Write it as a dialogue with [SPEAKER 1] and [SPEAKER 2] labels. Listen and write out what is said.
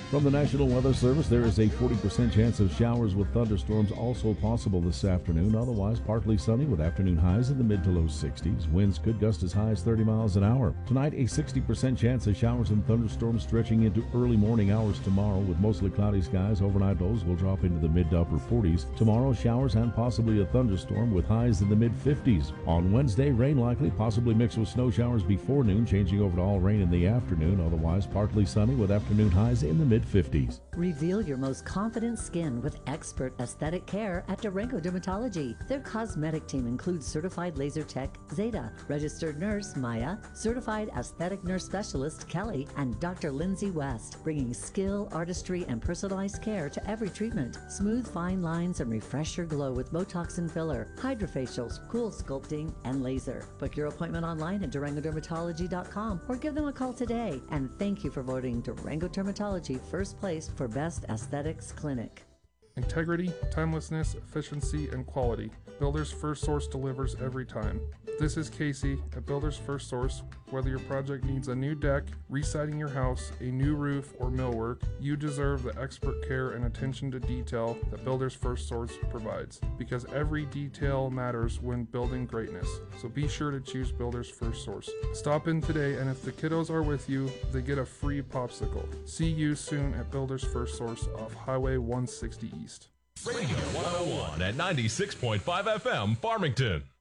[SPEAKER 1] From the National Weather Service, there is a 40% chance of showers with thunderstorms also possible this afternoon. Otherwise, partly sunny with afternoon highs in the mid to low 60s. Winds could gust as high as 30 miles an hour. Tonight, a 60% chance of showers and thunderstorms stretching into early morning hours tomorrow with mostly cloudy skies. Overnight lows will drop into the mid to upper 40s. Tomorrow, showers and possibly a thunderstorm with highs in the mid 50s. On Wednesday, rain likely, possibly mixed with snow showers before noon, changing over to all rain in the afternoon. Otherwise, partly sunny with afternoon highs in the mid 50s.
[SPEAKER 2] Reveal your most confident skin with expert aesthetic care at Durango Dermatology. Their cosmetic team includes certified laser tech Zeta, registered nurse Maya, certified aesthetic nurse specialist Kelly, and Dr. Lindsay West, bringing skill, artistry, and personalized care to every treatment. Smooth fine lines and refresh your glow with Botox and filler, hydrofacials, cool sculpting, and laser. Book your appointment online at DurangoDermatology.com or give them a call today. And thank you for voting Durango Dermatology first place for Best Aesthetics Clinic.
[SPEAKER 3] Integrity, timelessness, efficiency, and quality. Builders First Source delivers every time. This is Casey at Builders First Source. Whether your project needs a new deck, residing your house, a new roof, or millwork, you deserve the expert care and attention to detail that Builders First Source provides. Because every detail matters when building greatness. So be sure to choose Builders First Source. Stop in today, and if the kiddos are with you, they get a free popsicle. See you soon at Builders First Source off Highway 160 East.
[SPEAKER 4] Radio 101 at 96.5 FM, Farmington.